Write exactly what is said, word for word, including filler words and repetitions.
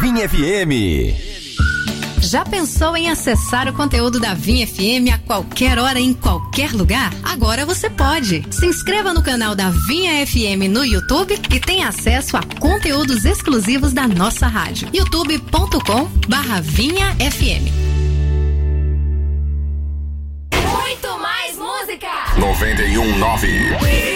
Vinha F M. Já pensou em acessar o conteúdo da Vinha F M a qualquer hora, em qualquer lugar? Agora você pode. Se inscreva no canal da Vinha F M no YouTube e tenha acesso a conteúdos exclusivos da nossa rádio. youtube ponto com barra Vinha F M. Muito mais música. noventa e um nove.